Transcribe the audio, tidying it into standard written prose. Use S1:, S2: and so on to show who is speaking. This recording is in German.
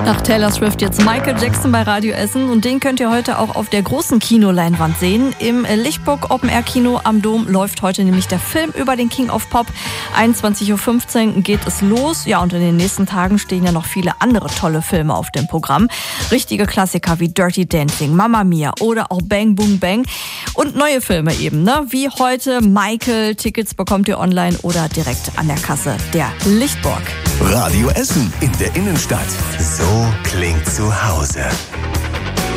S1: Nach Taylor Swift jetzt Michael Jackson bei Radio Essen und den könnt ihr heute auch auf der großen Kinoleinwand sehen. Im Lichtburg Open Air Kino am Dom läuft heute nämlich der Film über den King of Pop. 21.15 Uhr geht es los. Ja, und in den nächsten Tagen stehen ja noch viele andere tolle Filme auf dem Programm. Richtige Klassiker wie Dirty Dancing, Mamma Mia oder auch Bang Boom Bang. Und neue Filme eben, ne? Wie heute Michael. Tickets bekommt ihr online oder direkt an der Kasse der Lichtburg.
S2: Radio Essen in der Innenstadt. So klingt zu Hause.